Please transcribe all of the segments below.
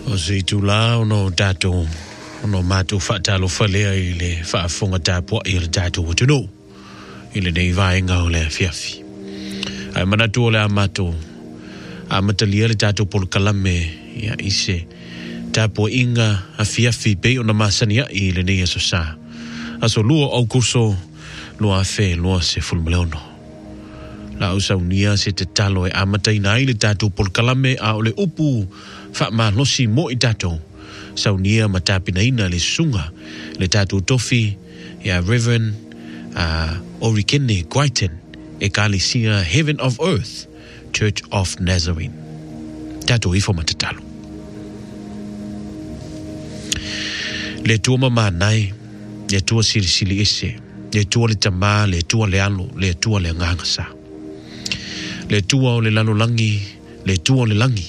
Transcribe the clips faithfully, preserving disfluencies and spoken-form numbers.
O si tu la ono tato ono matu fatalo falea ile fa fonga tapo ile tato wotuno ile nei vai nga ole fiafi ai mana tu ole amato amatalia le tato pol kalame ya ise tapo inga a fiafi pe ona masania ile nei asosa aso luo au kurso lo afe lo se fulmleono la usa unia se te talo e amataina ile tato pol kalame a ole upu fa ma losi mo i tato saunia matapina ina le sunga le tato tofi ya Reverend uh, Orikene Guaiten e kalisia Heaven of Earth Church of Nazarene tato ifo matatalo le tua mama nai le tua sili sili ese le tua le tama le tua le alo le tua le ngangasa le tua o le lalo langi le tua o le langi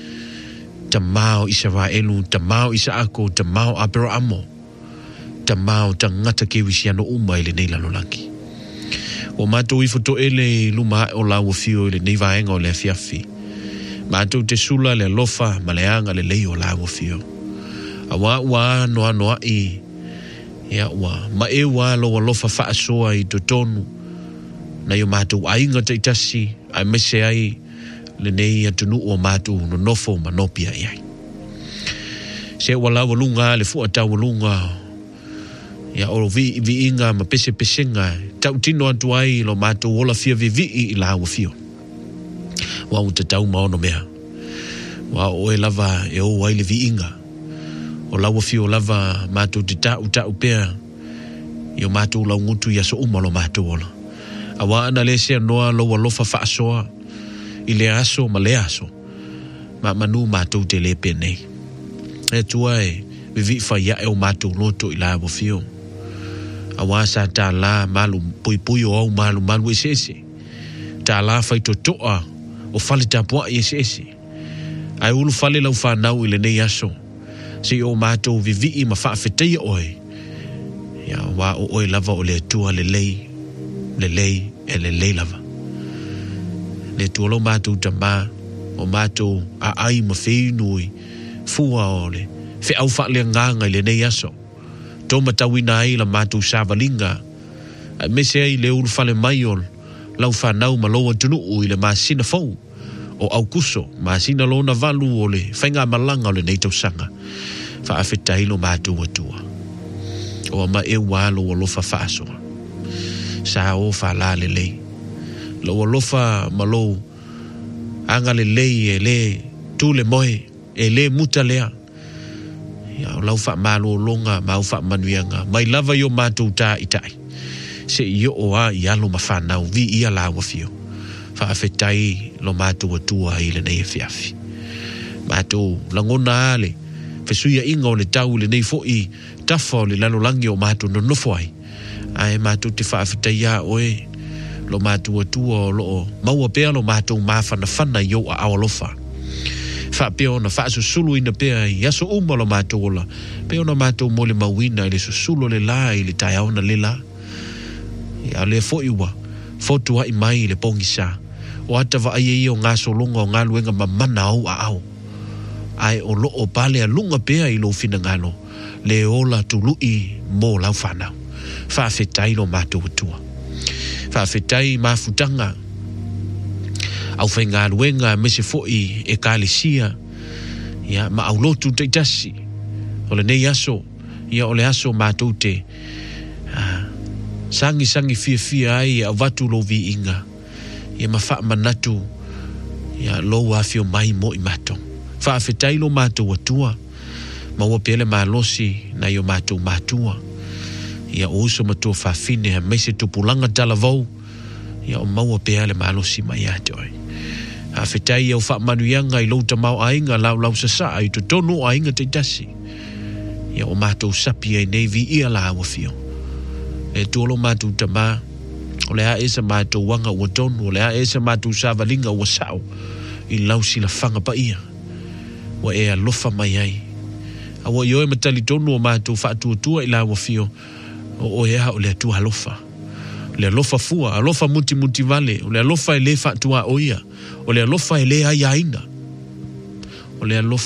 tamao Israelu, tamao Isaako, tamao Abrahamo, tamao tangata ke wisiano uma ile nei lalolangi. O mato i foto ele luma o la wofio ile nei vaenga o le fiafi. Mato te sula le lofa maleanga le lei o la wofio. Awa wa noa noa i ya wa ma e wa lo lofa fa soa i totonu. Na yo mato ainga te itasi ai mese ai le nei atunu o matu no nofo manopia iai. Se wala walunga le fuata walunga ya oro vi vi inga ma pese pesenga tau tino atu ai lo matu wola fia vi vi i la hawa fio. Wa uta tau maono mea. Wa oe lava e o waile vi inga. O lawa fio lava matu te tau tau pea yo matu la ngutu ya so uma lo matu wola. Awa ana le se noa lo walofa fa soa ile aso ma le aso ma manu matou te lepe nei e tua e vivi fa ya e o matou loto ila bo fio awasa ta la malu pui pui o malu malu esese ta la fa to toa o fale ta po esese ai ulu fale la fa nau ile nei aso si o matou vivi i ma fa fete oi ya wa o oi lava o le tua le lei le lei e le lei lava le tuolo mātou tamba o mātou a ai ma whenui fua ole whi au wha lea nganga le nei aso tō matawina ai la mātou sāwalinga a mese ai le ulu whale mai ol lau whanau ma loa tunu ui le māsina fau o au kuso māsina lona valu o le whainga malanga o le nei tausanga wha awhetai lo mātou atua o ma e wālo o lofa whaasoa sa o wha la le lei lo lofa malo anga le lei e le tu le moe e le muta lea ya lau fa malo longa mau fa manuanga mai lava yo matu ta itai se yo oa ya lo mafana vi ia la wafio fa afetai lo matu tua ile nei fiafi matu langona ale fesuia inga le tau le nei foi tafo le lalo langi o matu no no foi ai matu te fa afetai ya oe lo matua tua lo maua pea lo matua mafana fana yo a awalofa fa pea ona fa susulu ina pea yaso uma lo matua la pea ona matua mole mawina ile susulu le la ile tai ona le la ya le fo iwa foto ai mai le pongisa o ata va ai o ngaso longa o ngaluenga mamana au a au ai o lo o pale a lunga pea i lo fina ngalo le ola tului mo la fana fa fetai lo matua tua fa fetai mafutanga au whainga luenga mese foi e kalisia ya ma au lotu te tasi o le nei aso ia o le aso mātou te uh, sangi sangi fia fia ai au vatu lo vi inga ia ma wha manatu ia lo wafio mai mo i mato wha fetai lo mātou atua ma wapele ma losi na yo mātou mātua ia o uso matua whawhine ha meise tupulanga tala vau ia o maua pea le malosi mai atoi a whetai au wha manuianga i louta mau ainga lau lau sasa ai to tonu ainga te tasi ia o mātou sapi ai nei vi ia la awa fio e tuolo mātou tama o le a esa mātou wanga ua tonu o le a esa mātou sāwalinga ua sao i lau sila whanga pa ia wa e a lofa mai ai a wa ioe matali tonu o mātou wha tua i la awa fio o o ea o le atua alofa le alofa fua alofa muti muti vale o le alofa e le fa tua oia o le alofa e le ai aina o le alofa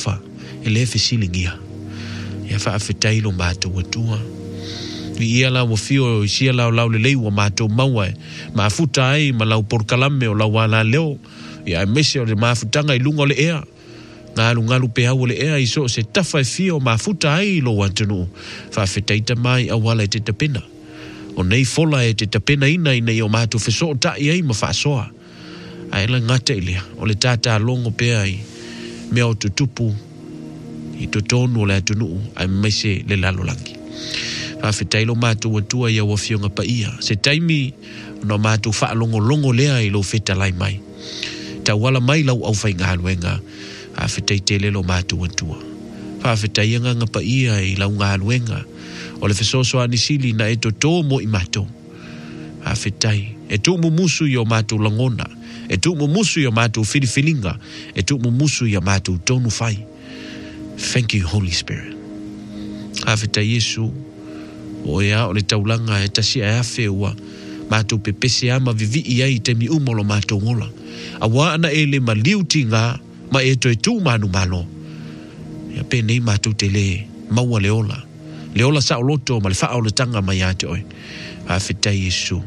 e le fesilingia ia faafetai lo matou atua ia la wafio sia la la le wa matou maua ma futa ai ma lau porkalame o lau ala leo ia mese o le mafutanga i lunga o le ea ngalu ngalu pe au le ea iso se tafa e fio ma futa ai lo watunu faafetai tamai awala te tapena o nei fola e te tapena ina ina i o matou feso ta ai ma faasoa ai la ngata ilia o le tata longo pe ai me o tutupu i totonu o le atunu ai mese le lalolangi faafetai lo matou atua ia wafionga pa ia se taimi no matou faalongo longo lea i lo feta lai mai ta wala mai lau au fai ngaluenga faafetai tele lo matou atua faafetai nga pa ia i lau ngaluenga o le fesoso anisili na e toto mo i matou faafetai e tu mumusu i o matou langona e tu mumusu i o matou filifilinga e tu mumusu i o matou tonu fai. Thank you, Holy Spirit. Faafetai Yesu o ea o le taulanga e tasi a afe ua matou pepese ama vivi iai te mi umolo matou ngola awa ana e le maliuti nga ma e to e tu manu malo ia pe nei matou te le maua leola leola sa oloto ma le faa o le tanga mai ate oi faafetai Yesu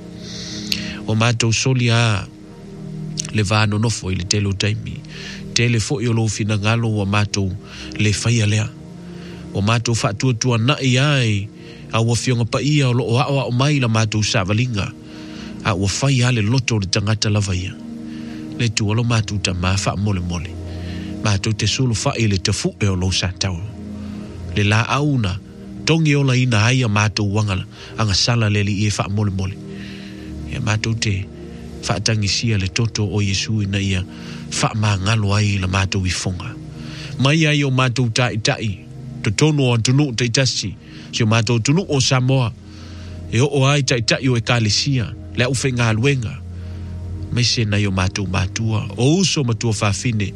o matou solia le vano nofo i le telo taimi tele fo i o lo fina ngalo wa matou le faia lea o matou faatua tua na iai a ua fionga pa ia o lo o o mai la matou savalinga a ua fai ale loto le tangata lava ia le tu o lo matou ta ma fa mole mole matou te sulu fa ile te fu e o lo sa tau le la auna tongi o la ina haia matou wangala anga sala le li e fa mole mole ia matou te fa tangisia le toto o Yesu ina ia fa ma ngalo ai la matou i fonga mai ai o matou tai tai to tono o tunu te tasi si o matou tunu o Samoa e o ai tai tai o ekalesia le u fenga luenga mai se na yo matou matua o uso matua fafine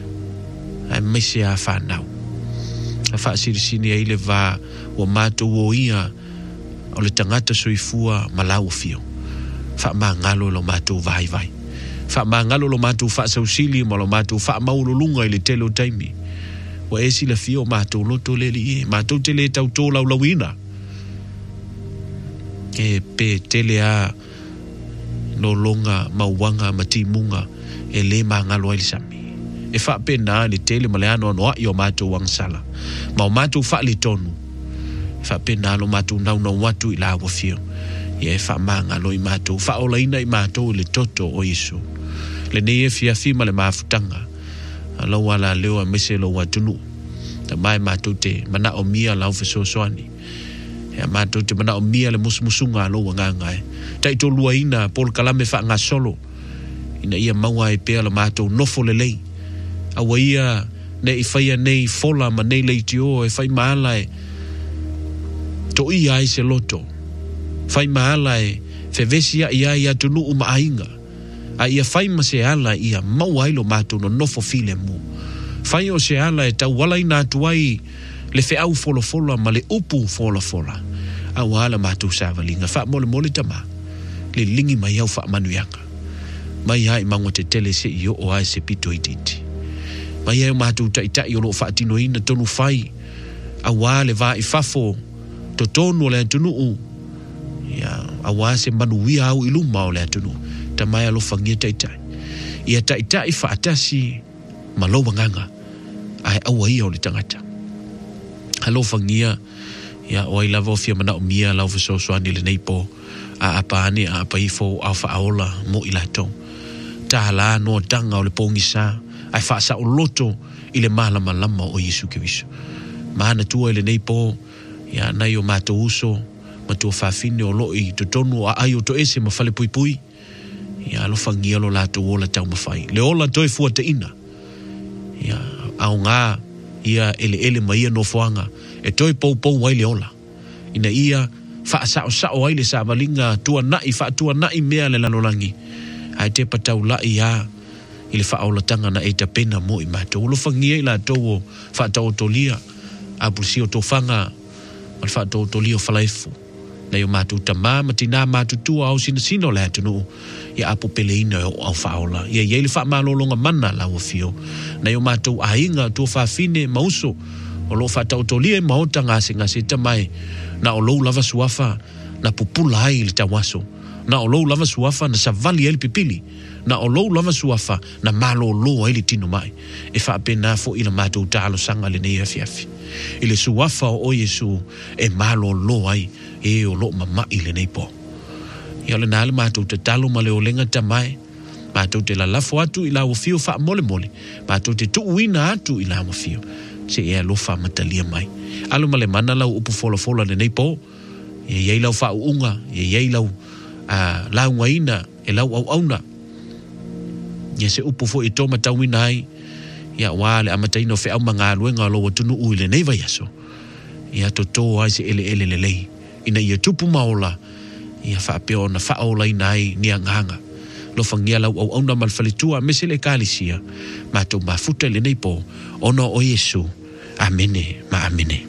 ai mai se a fanau a fa sirisini ai le va o matou o ia o le tangata soifua malau fio fa mangalo lo matou vai vai fa mangalo lo matou fa sausili mo lo matou fa maululunga i le telo taimi o esi la fio matou loto le li matou tele tau to lau lawina e pe tele a no longa mauanga matimunga e le mangalo ai sami e fa pena le tele maleano no yo matou wang sala ma matou fa le tonu fa pena lo matou nau no watu i la wo fio e fa mangalo i matou fa ola ina i matou le toto o Yesu le ne fia fima le mafutanga ala wala leo a mese lo watunu ta mai matou te mana o mia lau feso soani e matou te mana o mia le musmusunga lo wanga ngai tai to luaina pol kalame fa nga solo ina ia maua e pe la matou nofo le lei a waia ne i faia nei fola ma nei leitio e fai maala e to ia ai se loto fai maala e fevesia ia ia tunu uma ainga a ia fai ma se ala ia maua ilo matou no nofo file mu fai o se ala e tau wala ina atuai le fe au folo folo ma le upu folo fola a wala matou savalinga fa mole mole tama le lingi mai au fa manuianga mai ai mango te tele se io o ai se pito ititi mai ai matou ta ita i lo fa tino ina tonu fai a wale va i fafo to tonu le tunu ya a wase manuia au iluma o le tunu tamai alo fangia ta ita ia ta ita i fa atasi malo wanganga ai au ai o le tangata halo fangia ya o i lavo fia mana o mia lau fiso soani le neipo a apani a paifo a fa aola mo i lato ta hala no tanga o le pongisa ai fa sa o loto i le malama lama o Yesu Kiriso mana tua i le neipo ya nai o mato uso matua fafine o loi to tonu a ai o to ese ma fale pui pui ya lo fangia lo lato ola tau mawhai le ola toi fuata ina ya au ngā ia ele ele ma ia no foanga e toi pou pou wai le ola ina ia fa sa o sa o ai le sa valinga tua nai fa tua nai mea le lalolangi ai te patau la ia ile fa ola tanga na e ta pena mo i mato lo fangia i la to fa tau tolia a pusio to fanga al fa to tolia falaifu Na yo mātou tamā, ma tina mātou tua au sina sina o le atunu, ia apo peleina o au whaola. Ia iei le wha malolonga mana la fio. Na yo mātou ainga tua whawhine mauso, o lo whatau tolia e maota ngase ngase tamai, na o lou lava suafa, na pupula ai le tawaso, na o lou lava suafa na savali ele pipili, na o lou lava suafa na malo lo ele tino mai, e wha apena fo ila mātou talo sanga le nei afi afi. Ile suafa o Yesu e malo lo ai, e o lo mama ile nei po. Ia le nale mātou te talo ma le olenga tamai, mātou te lalafo atu ila o fio wha mole mole, mātou te tuuina atu ila o fio, se e alofa matalia mai. Alo male mana lau upu fola fola le nei po, e iei lau wha uunga, e iei lau uh, lau ngaina, e lau au auna. Ia se upu fo i tō matauina ai, ia wale amataino fe au mga aluenga lo watunu ui le nei vai aso. Ia to tō ai se ele ele le lei. Ina ia tupu maola, ia whaapeo na whaola ina ai ni anganga. Lo fangia lau au auna malfalitua mese le kalisia, ma tō mafuta le nei po, ono o Yesu. Amene, ma amene.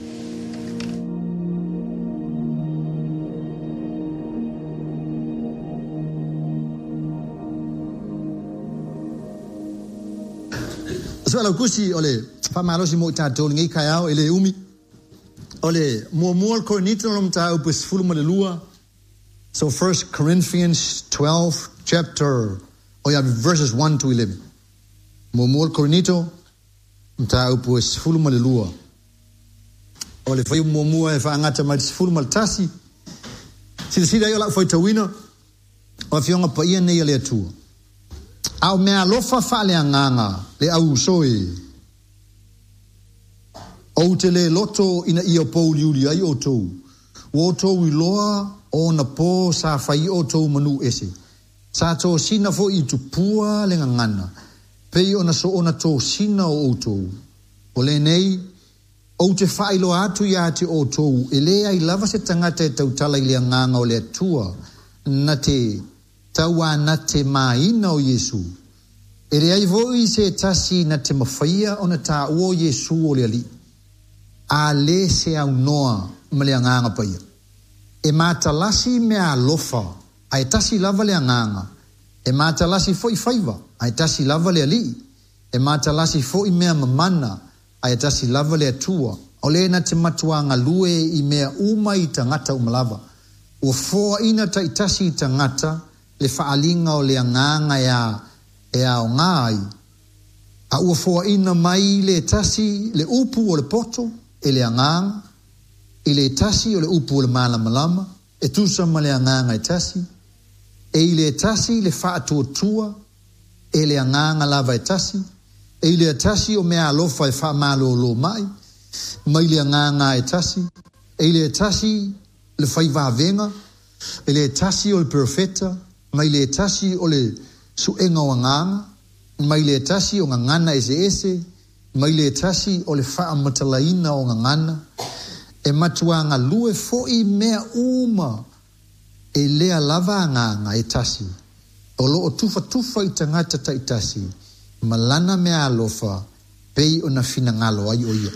Suala kusi ole famalosi mo tato ngai kayao ele umi ole mo mo Korinto lom ta upus fulma le lua. So First Corinthians twelve chapter oh yeah, verses one to eleven. Mo mo Korinto ta upus fulma le lua. Ole foi mo mo e fa ngata ma fulma tasi. Si si dai ola foi tawina. O fionga pa ia nei le tu. Au mea lofa fale anganga le au soe. O te le loto ina ia pou liuri ai o tou. O tou i loa o na po sa fai o tou manu ese. Sa tō sina fo i tupua le ngangana. Pei o na so o na tō sina o tou. O le nei, o te fai lo atu ia te o tou. E le ai lava se tangata e tau tala i le nganga o le atua. Na te taua na te maina o Yesu. E re ai voi se tasi na te mawhaia o na ta o Yesu o le ali. A le se au noa ma le anganga paia. E matalasi mea lofa, a e tasi lava le anganga. E matalasi foi faiva, a e tasi lava le ali. E matalasi foi mea mamana, a e tasi lava le atua. O le na te matuanga lue i mea uma i tangata umalava. O foa ina ta i tasi i tangata, le faalinga o le anganga ya e ao ngai. A ua foa ina mai le tasi, le upu o le poto, e le anganga, e le tasi o le upu o le malama lama, e tusa ma le anganga e tasi, e i le tasi le faatua tua, e le anganga lava e tasi, e i le tasi o mea alofa e faa malo lo mai, mai le anganga e tasi, e i le tasi le faiva venga, e le tasi o le profeta, mai le tasi o le suenga o nganga, mai le tasi o ngangana ese ese, mai le tasi o le faa matalaina o ngangana, e matuanga lue fo i mea uma, e lea lava nganga e tasi, o lo o tufa tufa i tangata ta i tasi, malana mea alofa, pei o na fina ngalo ai oia.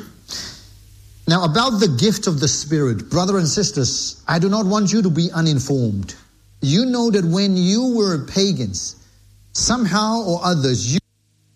Now about the gift of the Spirit, brother and sisters, I do not want you to be uninformed. You know that when you were pagans, somehow or others, you,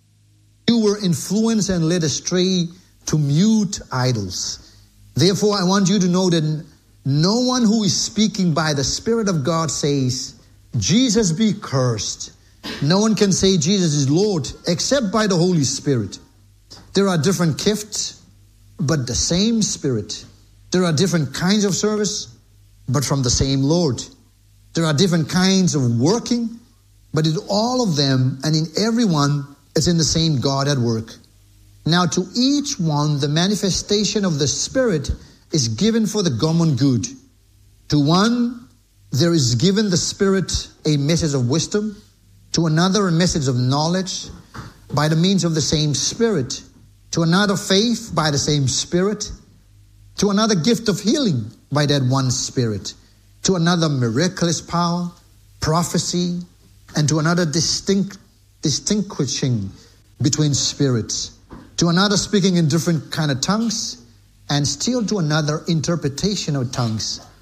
you were influenced and led astray to mute idols. Therefore, I want you to know that no one who is speaking by the Spirit of God says, Jesus be cursed. No one can say Jesus is Lord except by the Holy Spirit. There are different gifts, but the same Spirit. There are different kinds of service, but from the same Lord. There are different kinds of working, but in all of them and in everyone, it's in the same God at work. Now to each one, the manifestation of the Spirit is given for the common good. To one, there is given the Spirit a message of wisdom, to another a message of knowledge by the means of the same Spirit, to another faith by the same Spirit, to another gift of healing by that one Spirit, to another miraculous power, prophecy, and to another distinct, distinguishing between spirits, to another speaking in different kind of tongues, and still to another interpretation of tongues.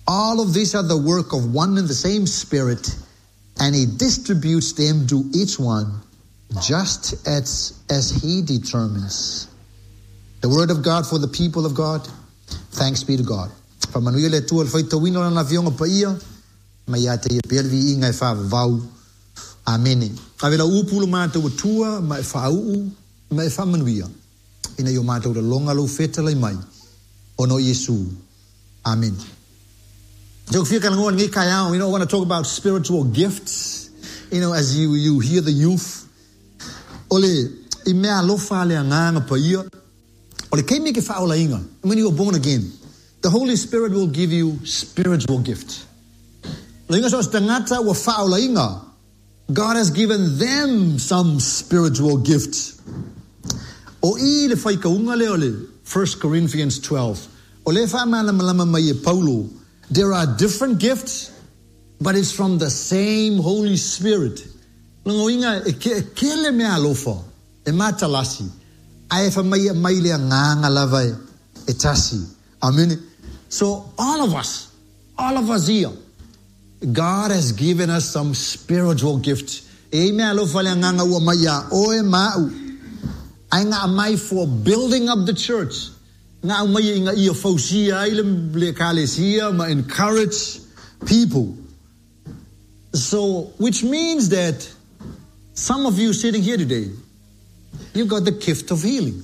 All of these are the work of one and the same Spirit, and He distributes them to each one just as, as He determines. The word of God for the people of God. Thanks be to God. Pamanuia le tua fai tawino na vionga paia, mai ate ia pervi inga e fa vau. Amen. Avela upulu mata tua mai fa u mai fa manuia. Ina yo mata ora longa lo feta lai mai. Ono Yesu. Amen. So if you can go and get kaya, you know, I want to talk about spiritual gifts. You know, as you you hear the youth. Ole I mea lofa le nganga paia. Ole kei me ke fa ola inga. When you are born again, the Holy Spirit will give you spiritual gifts. Inga so tangata wa fa ola inga. God has given them some spiritual gifts. O I le fai kaunga le ole First Corinthians twelve. Ole fa malama lama mai Paulo. There are different gifts, but it's from the same Holy Spirit. Inga e ke le mea lofa e matalasi. Ai fa mai mai le nganga lava e tasi. Amen. So all of us, all of us here, God has given us some spiritual gifts. E mea lofa le nganga ua mai a oe mau. Ai nga mai for building up the church. Nga mai inga ia fausia ile le kalesia ma encourage people. So, which means that some of you sitting here today, you've got the gift of healing.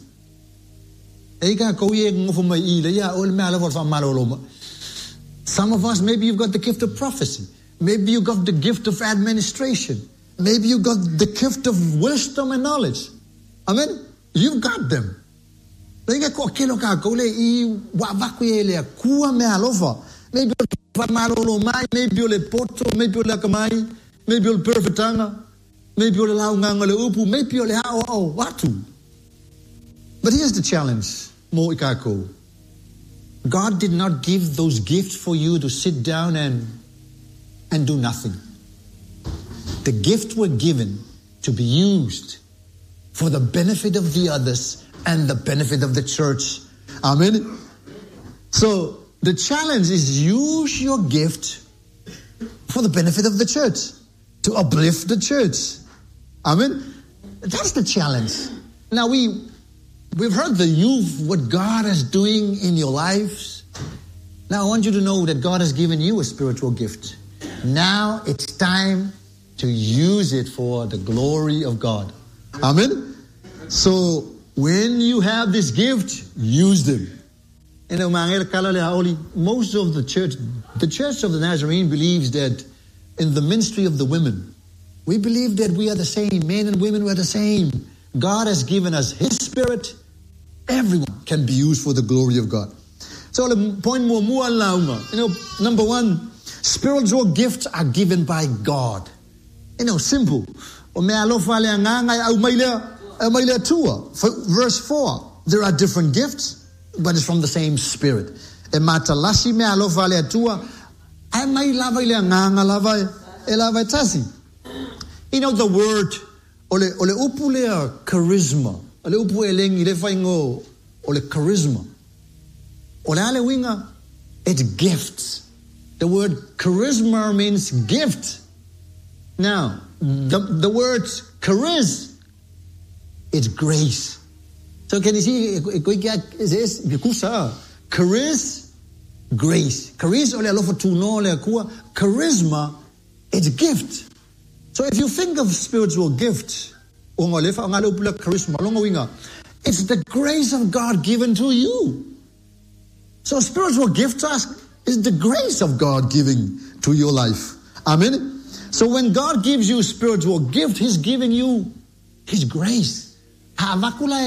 Some of us, maybe you've got the gift of prophecy. Maybe you've got the gift of administration. Maybe you've got the gift of wisdom and knowledge. Amen? You've got them. Maybe maybe you'll poto, maybe you'll kamai, maybe you'll perfectanga, maybe you'll allow ngangale upu, maybe you'll how oh watu. But here's the challenge, mo ikako. God did not give those gifts for you to sit down and and do nothing. The gifts were given to be used for the benefit of the others and the benefit of the church. Amen. So the challenge is use your gift for the benefit of the church, to uplift the church. Amen. That's the challenge. Now we we've heard the youth what God is doing in your lives. Now I want you to know that God has given you a spiritual gift. Now it's time to use it for the glory of God. Amen. So when you have this gift, use them. You know, most of the church, the Church of the Nazarene believes that in the ministry of the women, we believe that we are the same. Men and women, we are the same. God has given us His Spirit. Everyone can be used for the glory of God. So the point more, more you know, number one, spiritual gifts are given by God. You know, simple. Verse four, there are different gifts, but it's from the same Spirit. You know the word ole ole upulea charisma. Ole upu eleng ile faingo ole charisma. Ole ale winga it's gifts. The word charisma means gift. Now, the the word charis, it's grace. So can you see, charis, grace. Charis, charisma, it's gift. So if you think of spiritual gift, it's the grace of God given to you. So spiritual gift is the grace of God giving to your life. Amen. So when God gives you spiritual gift, He's giving you His grace. And that's the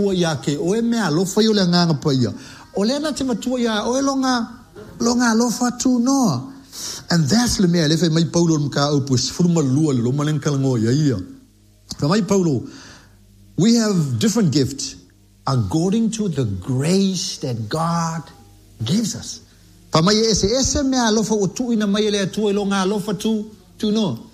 me lefe mai Paulo mka opus furma lua lo malen kalango ya ia. For mai Paulo, we have different gifts according to the grace that God gives us. For mai ese ese me alofa o tu ina mai le tu lo nga alofa tu tu no.